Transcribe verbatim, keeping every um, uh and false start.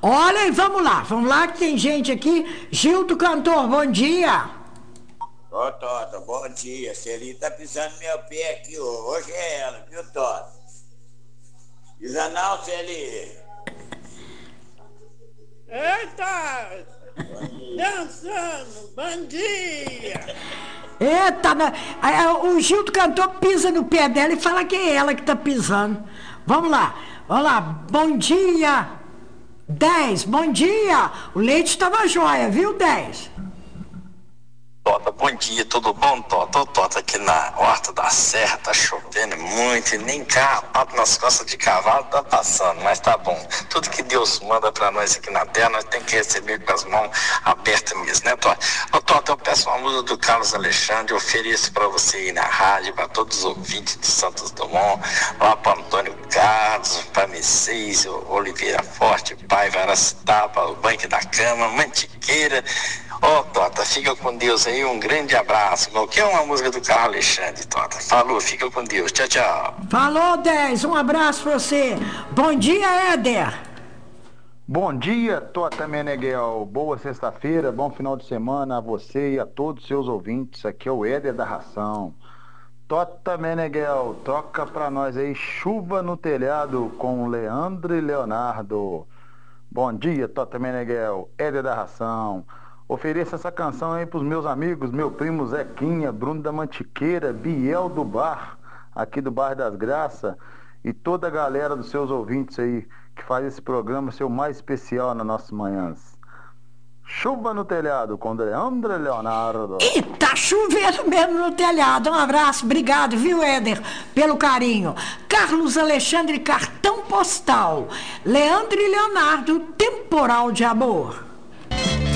Olha, e vamos lá, vamos lá que tem gente aqui. Gil do Cantor, bom dia. Ô, Tota, bom dia. Celi tá pisando no meu pé aqui hoje. Hoje é ela, viu, Tota? Pisa não, Celi. Eita! Dançando, bom dia! Eita, né? Aí, o Gil do Cantor pisa no pé dela e fala que é ela que tá pisando. Vamos lá, vamos lá. Bom dia, dez. Bom dia. O leite tava jóia, viu, dez? Tota, bom dia, tudo bom, Tota? Ô, Tota, aqui na Horta da Serra tá chovendo muito e nem carrapato nas costas de cavalo tá passando, mas tá bom. Tudo que Deus manda pra nós aqui na terra, nós temos que receber com as mãos abertas mesmo, né, Tota? Ô, Tota, eu peço uma música do Carlos Alexandre, eu ofereço pra você aí na rádio, pra todos os ouvintes de Santos Dumont, lá pra Antônio Carlos, pra Messias, Oliveira Forte, Paiva, Aracitaba, o Banco da Cama, Mantiqueira. Ô, oh, Tota, fica com Deus aí, um grande abraço. Qualquer uma música do Carlos Alexandre, Tota. Falou, fica com Deus. Tchau, tchau. Falou, dez. Um abraço pra você. Bom dia, Éder. Bom dia, Tota Meneghel. Boa sexta-feira, bom final de semana a você e a todos os seus ouvintes. Aqui é o Éder da Ração. Tota Meneghel, toca pra nós aí Chuva no Telhado com Leandro e Leonardo. Bom dia, Tota Meneghel, Éder da Ração. Ofereça essa canção aí pros meus amigos, meu primo Zequinha, Bruno da Mantiqueira, Biel do Bar, aqui do Bairro das Graças, e toda a galera dos seus ouvintes aí, que faz esse programa ser o mais especial nas nossas manhãs. Chuva no Telhado, com Leandro e Leonardo. E tá chovendo mesmo no telhado. Um abraço, obrigado, viu, Éder, pelo carinho. Carlos Alexandre, cartão postal. Leandro e Leonardo, temporal de amor.